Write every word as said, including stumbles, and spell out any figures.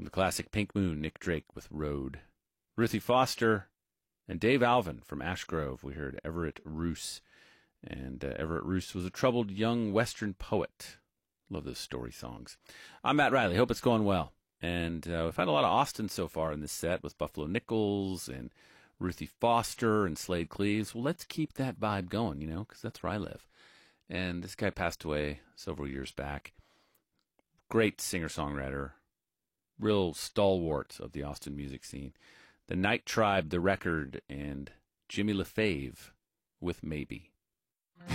From the classic Pink Moon, Nick Drake with Road. Ruthie Foster and Dave Alvin from Ash Grove. We heard Everett Roos. And uh, Everett Roos was a troubled young Western poet. Love those story songs. I'm Matt Riley. Hope it's going well. And uh, we've had a lot of Austin so far in this set with Buffalo Nichols and Ruthie Foster and Slade Cleaves. Well, let's keep that vibe going, you know, because that's where I live. And this guy passed away several years back. Great singer-songwriter. Real stalwart of the Austin music scene. The Night Tribe, The Record, and Jimmy LaFave with Maybe.